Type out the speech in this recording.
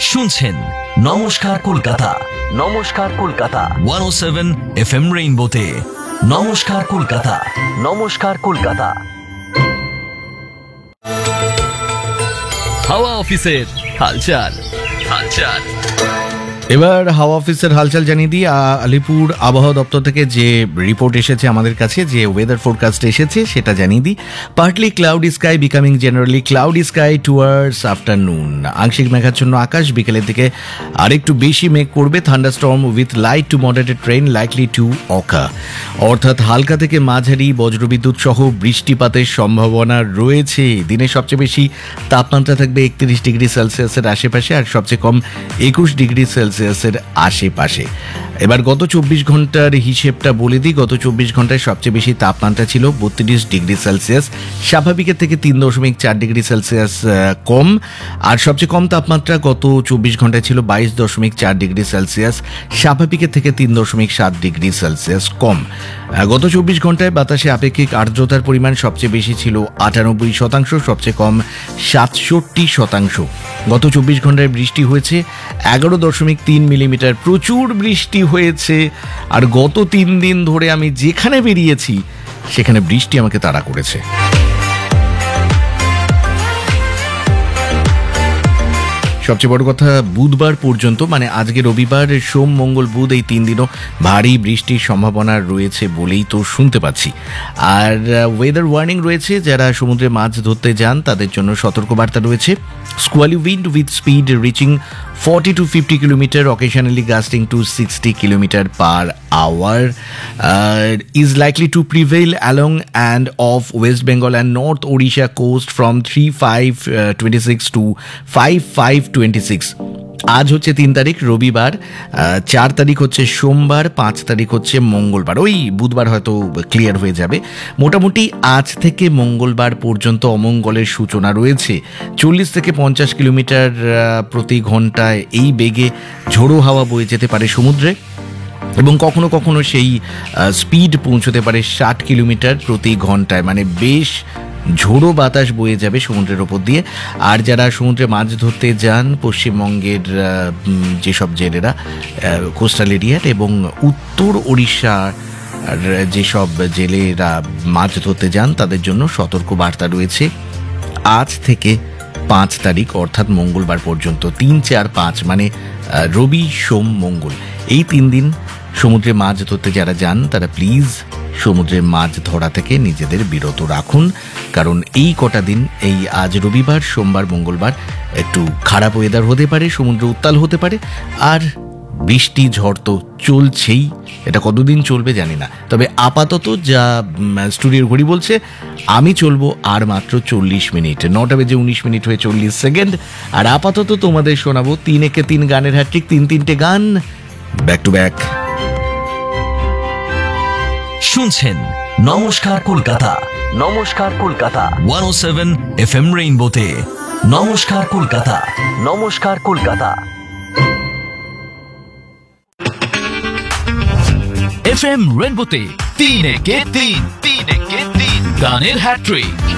শুনছেন নমস্কার কলকাতা। নমস্কার কলকাতা 107 FM রেইনবোতে। নমস্কার কলকাতা। নমস্কার কলকাতা। হাওয়া অফিসের হালচাল। এবার হাওয়া অফিসের হালচাল জানিয়ে দিই। আলিপুর আবহাওয়া দপ্তর থেকে যে রিপোর্ট এসেছে আমাদের কাছে, যে ওয়েদার ফোরকাস্ট এসেছে সেটা জানিয়ে দিই। Partly cloudy sky, becoming generally cloudy sky towards afternoon. আংশিক মেঘাচ্ছন্ন আকাশ, বিকেলের দিকে আরেকটু বেশি মেঘ করবে। Thunderstorm with light to মডারেটেড rain likely to অকার, অর্থাৎ হালকা থেকে মাঝারি বজ্রবিদ্যুৎ সহ বৃষ্টিপাতের সম্ভাবনা রয়েছে। দিনের সবচেয়ে বেশি তাপমাত্রা থাকবে 31 ডিগ্রি সেলসিয়াসের আশেপাশে, আর সবচেয়ে কম 21 ডিগ্রি সেলসিয়াসের আশেপাশে। এবার গত 24 ঘন্টার হিসেবটা বলে দিই। গত 24 ঘন্টায় সবচেয়ে বেশি তাপমাত্রা ছিল 32 ডিগ্রি সেলসিয়াস, স্বাভাবিকের থেকে 3.4 ডিগ্রি সেলসিয়াস কম। আর সবচেয়ে কম তাপমাত্রা গত 24 ঘন্টায় ছিল 22.4 ডিগ্রি সেলসিয়াস, স্বাভাবিকের থেকে 3.7 ডিগ্রি সেলসিয়াস কম। গত 24 ঘন্টায় বাতাসে আপেক্ষিক আর্দ্রতার পরিমাণ সবচেয়ে বেশি ছিল 98%, সবচেয়ে কম 67%। গত 24 ঘন্টায় বৃষ্টি হয়েছে 11.3 মিলিমিটার, প্রচুর বৃষ্টি হয়েছে। আর গত 3 দিন ধরে আমি যেখানে বেরিয়েছি সেখানে বৃষ্টি আমাকে তাড়া করেছে। সবচেয়ে বড় কথা, বুধবার পর্যন্ত, মানে আজকে রবিবার, সোম, মঙ্গল, বুধ, এই 3 দিনও ভারী বৃষ্টির সম্ভাবনা রয়েছে বলেই তো শুনতে পাচ্ছি। আর ওয়েদার ওয়ার্নিং রয়েছে, যারা সমুদ্রে মাছ ধরতে যান তাদের জন্য সতর্কবার্তা রয়েছে। Squally wind with speed reaching 40 to 50 kilometer, occasionally gusting to 60 kilometer per hour, is likely to prevail along and off West Bengal and North Odisha coast from 3/5/26 to 5/5/26। আজ হচ্ছে 3 তারিখ রবিবার, 4 তারিখ হচ্ছে সোমবার, 5 তারিখ হচ্ছে মঙ্গলবার। ওই বুধবার হয়তো ক্লিয়ার হয়ে যাবে। মোটামুটি আজ থেকে মঙ্গলবার পর্যন্ত অমঙ্গলের সূচনা রয়েছে। 40 থেকে 50 কিলোমিটার প্রতি ঘন্টায় এই বেগে ঝোড়ো হাওয়া বয়ে যেতে পারে সমুদ্রে, এবং কখনো কখনো সেই স্পিড পৌঁছতে পারে 60 কিলোমিটার প্রতি ঘন্টায়। মানে বেশ ঝোড়ো বাতাস বয়ে যাবে সমুদ্রের ওপর দিয়ে। আর যারা সমুদ্রে মাছ ধরতে যান, পশ্চিমবঙ্গের যেসব জেলেরা কোস্টাল এরিয়ার এবং উত্তর ওড়িশার যেসব জেলেরা মাছ ধরতে যান তাদের জন্য সতর্ক বার্তা রয়েছে আজ থেকে 5 তারিখ অর্থাৎ মঙ্গলবার পর্যন্ত। 3, 4, 5 মানে রবি, সোম, মঙ্গল, এই 3 দিন সমুদ্রে মাছ ধরতে যারা যান তারা প্লিজ সমুদ্রে মাছ ধরা থেকে নিজেদের বিরত রাখুন। কারণ এই কটা দিন, এই আজ রবিবার, সোমবার, মঙ্গলবার একটু খারাপ ওয়েদার হতে পারে, সমুদ্র উত্তাল হতে পারে, আর বৃষ্টি ঝড় তো চলছেই। এটা কতদিন চলবে জানি না, তবে আপাতত যা স্টুডিওর ঘড়ি বলছে আমি চলবো আর মাত্র 40 মিনিট। 9টা বেজে 19 মিনিট হয়ে 40 সেকেন্ড। আর আপাতত তোমাদের শোনাবো 3 একে 3 গানের হ্যাট্রিক, 3টে গান ব্যাক টু ব্যাক। শুনছেন নমস্কার কলকাতা। নমস্কার কলকাতা 107 FM রেইনবোতে। নমস্কার কলকাতা। নমস্কার কলকাতা। FM রেইনবোতে 3 একে 3 গানের হ্যাট্রিক।